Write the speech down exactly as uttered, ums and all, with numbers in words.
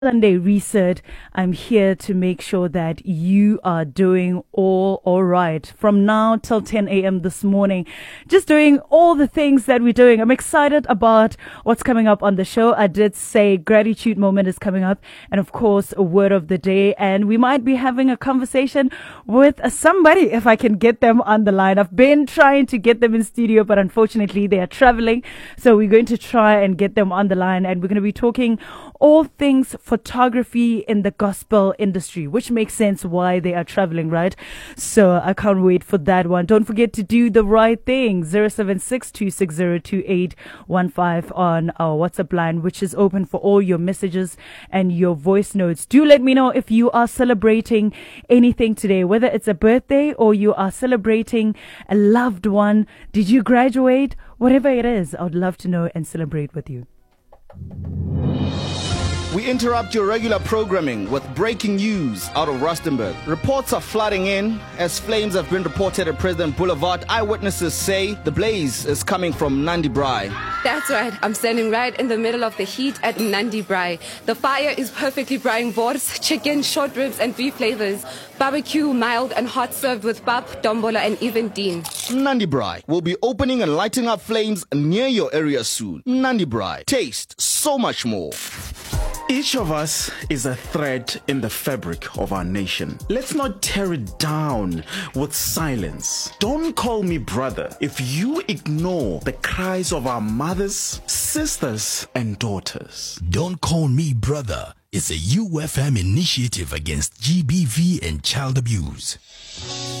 Sunday Reset. I'm here to make sure that you are doing all all right from now till ten a.m. this morning. Just doing all the things that we're doing. I'm excited about what's coming up on the show. I did say gratitude moment is coming up, and of course, a word of the day. And we might be having a conversation with somebody if I can get them on the line. I've been trying to get them in studio, but unfortunately, they are traveling. So we're going to try and get them on the line, and we're going to be talking all things photography in the gospel industry, which makes sense why they are traveling, right? So I can't wait for that one. Don't forget to do the right thing. zero seven six, two six zero, two eight one five on our WhatsApp line, which is open for all your messages and your voice notes. Do let me know if you are celebrating anything today, whether it's a birthday or you are celebrating a loved one. Did you graduate? Whatever it is, I would love to know and celebrate with you. We interrupt your regular programming with breaking news out of Rustenburg. Reports are flooding in as flames have been reported at President Boulevard. Eyewitnesses say the blaze is coming from Nandi Braai. That's right. I'm standing right in the middle of the heat at Nandi Braai. The fire is perfectly braaiing wors, chicken, short ribs and beef flavors. Barbecue, mild and hot, served with pap, dombola and even dean. Nandi Braai will be opening and lighting up flames near your area soon. Nandi Braai. Taste so much more. Each of us is a thread in the fabric of our nation. Let's not tear it down with silence. Don't call me brother if you ignore the cries of our mothers, sisters, and daughters. Don't Call Me Brother is a U F M initiative against G B V and child abuse.